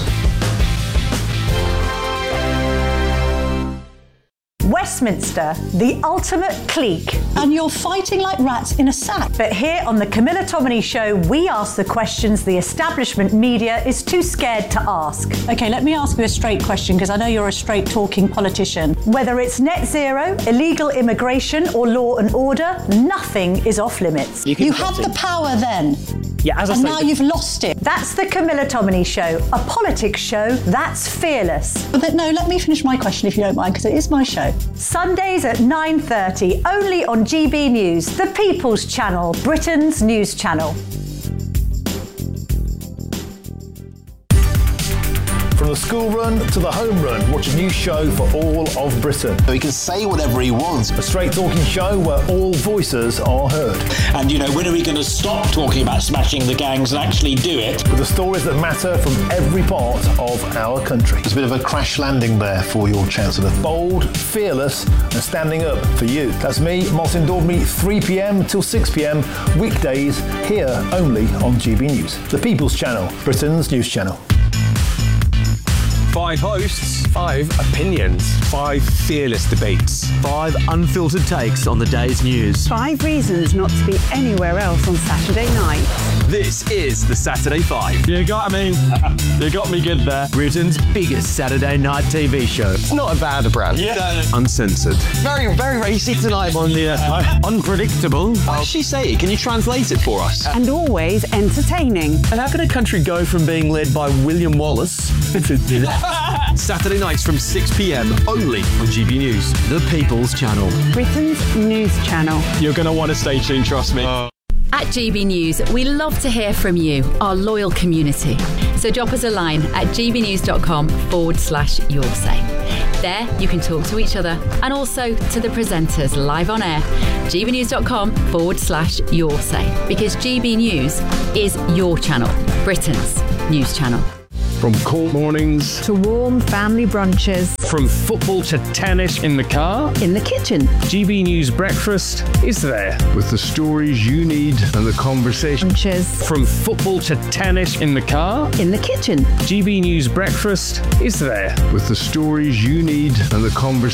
Westminster, the ultimate clique. And you're fighting like rats in a sack. But here on the Camilla Tominey Show, we ask the questions the establishment media is too scared to ask. Okay, let me ask you a straight question, because I know you're a straight-talking politician. Whether it's net zero, illegal immigration, or law and order, nothing is off limits. You, you have the power then. Yeah, as I and say, now you've lost it. That's the Camilla Tominey Show, a politics show that's fearless. But no, let me finish my question if you don't mind, because it is my show. Sundays at nine thirty, only on G B News, the People's Channel, Britain's news channel. From the school run to the home run, watch a new show for all of Britain. He can say whatever he wants. A straight talking show where all voices are heard. And, you know, when are we going to stop talking about smashing the gangs and actually do it? With the stories that matter from every part of our country. There's a bit of a crash landing there for your Chancellor. Bold, fearless and standing up for you. That's me, Martin Daubney, three p.m. till six p.m. weekdays here only on G B News. The People's Channel, Britain's news channel. Five hosts, five opinions, five fearless debates, five unfiltered takes on the day's news. Five reasons not to be anywhere else on Saturday night. This is the Saturday Five. You got me. You got me good there. Britain's biggest Saturday night T V show. It's not a bad brand. Yeah. Uncensored. Very, very racy tonight on the uh, unpredictable. What did she say? Can you translate it for us? And always entertaining. And how can a country go from being led by William Wallace Saturday nights from six p.m. only on G B News, the People's Channel. Britain's news channel. You're going to want to stay tuned, trust me. Uh. At G B News, we love to hear from you, our loyal community. So drop us a line at gbnews.com forward slash your say. There you can talk to each other and also to the presenters live on air. gbnews.com forward slash your say. Because G B News is your channel, Britain's news channel. From cold mornings to warm family brunches, from football to tennis in the car, in the kitchen, G B News Breakfast is there with the stories you need and the conversation. Brunches. From football to tennis in the car, in the kitchen, G B News Breakfast is there with the stories you need and the conversation.